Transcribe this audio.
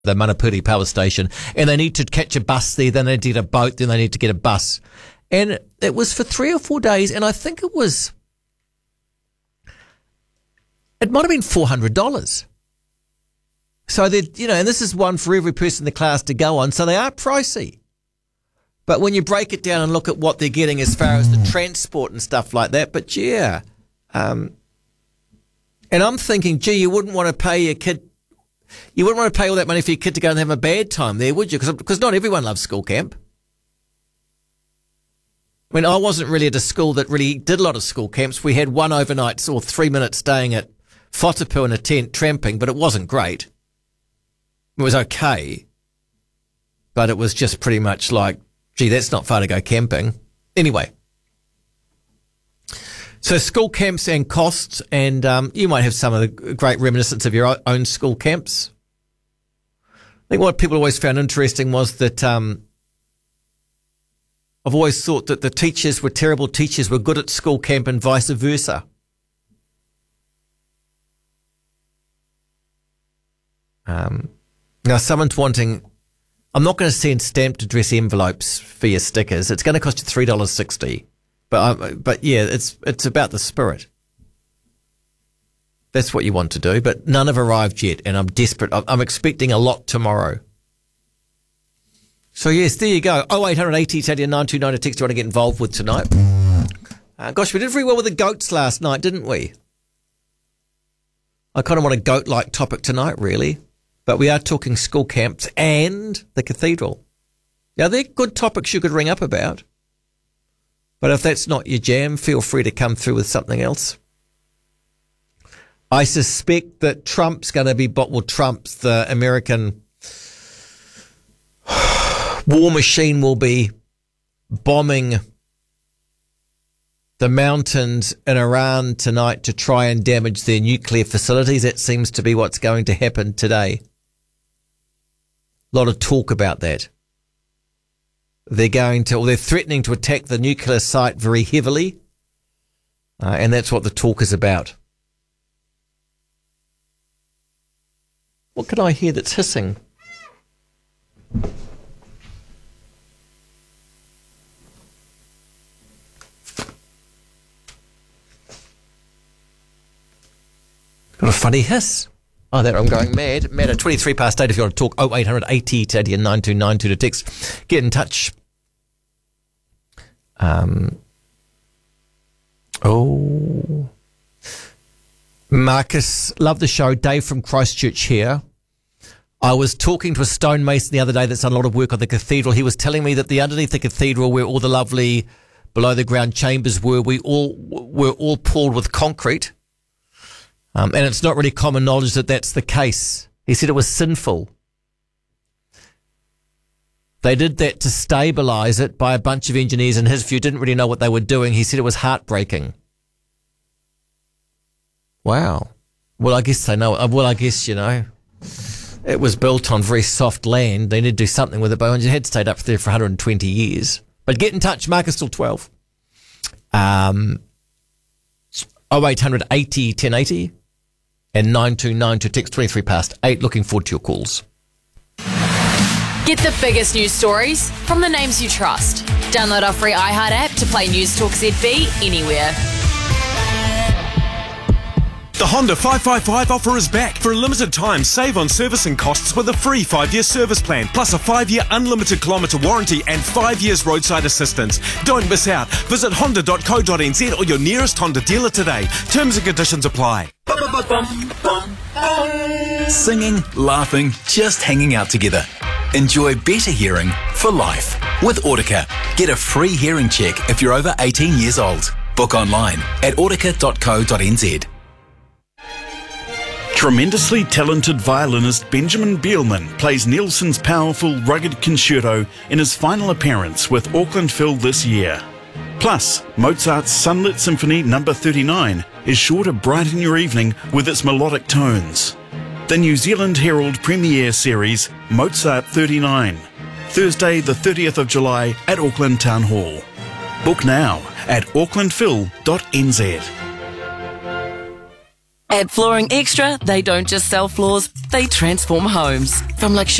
the Manapuri power station, and they need to catch a bus there, then they need to get a boat, then they need to get a bus. And it was for 3 or 4 days, and I think it might have been $400. So, and this is one for every person in the class to go on, so they are pricey. But when you break it down and look at what they're getting as far as the transport and stuff like that, but yeah. And I'm thinking, you wouldn't want to pay your kid, you wouldn't want to pay all that money for your kid to go and have a bad time there, would you? Because not everyone loves school camp. I mean, I wasn't really at a school that really did a lot of school camps. We had one overnight or 3 minutes staying at Whatapu in a tent tramping, but it wasn't great. It was okay. But it was just pretty much like, that's not far to go camping. Anyway. So school camps and costs, and you might have some of the great reminiscence of your own school camps. I think what people always found interesting was that I've always thought that the teachers were terrible teachers, were good at school camp and vice versa. Now, someone's wanting... I'm not going to send stamped address envelopes for your stickers. It's going to cost you $3.60. But yeah, it's about the spirit. That's what you want to do. But none have arrived yet, and I'm desperate. I'm expecting a lot tomorrow. So yes, there you go. 0880 929 a text you want to get involved with tonight. Gosh, we did very well with the goats last night, didn't we? I kind of want a goat-like topic tonight, really. But we are talking school camps and the cathedral. Now, they're good topics you could ring up about. But if that's not your jam, feel free to come through with something else. I suspect that Trump's going to be... Trump's the American war machine will be bombing the mountains in Iran tonight to try and damage their nuclear facilities. That seems to be what's going to happen today. A lot of talk about that. They're threatening to attack the nuclear site very heavily. And that's what the talk is about. What can I hear that's hissing? Got a funny hiss. Oh, there, I'm going mad. Mad at 23 past 8 if you want to talk. 0800 80 80 and 9292 to text. Get in touch. Marcus, love the show. Dave from Christchurch here. I was talking to a stonemason the other day that's done a lot of work on the cathedral. He was telling me that underneath the cathedral where all the lovely below the ground chambers were all poured with concrete. And it's not really common knowledge that that's the case. He said it was sinful. They did that to stabilise it by a bunch of engineers, in his view, didn't really know what they were doing. He said it was heartbreaking. Wow. Well, I guess they know. Well, I guess, it was built on very soft land. They need to do something with it, but it had stayed up there for 120 years. But get in touch. Mark is still 12. 0800 80 1080 and 929 to text 23 past 8. Looking forward to your calls. Get the biggest news stories from the names you trust. Download our free iHeart app to play News Talk ZB anywhere. The Honda 555 offer is back. For a limited time, save on servicing costs with a free 5-year service plan, plus a 5-year unlimited kilometre warranty and 5 years roadside assistance. Don't miss out. Visit honda.co.nz or your nearest Honda dealer today. Terms and conditions apply. Singing, laughing, just hanging out together. Enjoy better hearing for life with Audica. Get a free hearing check if you're over 18 years old. Book online at audica.co.nz. Tremendously talented violinist Benjamin Bielman plays Nielsen's powerful, rugged concerto in his final appearance with Auckland Phil this year. Plus, Mozart's Sunlit Symphony No. 39 is sure to brighten your evening with its melodic tones. The New Zealand Herald Premiere Series, Mozart 39, Thursday the 30th of July at Auckland Town Hall. Book now at aucklandphil.nz. At Flooring Extra, they don't just sell floors, they transform homes. From luxurious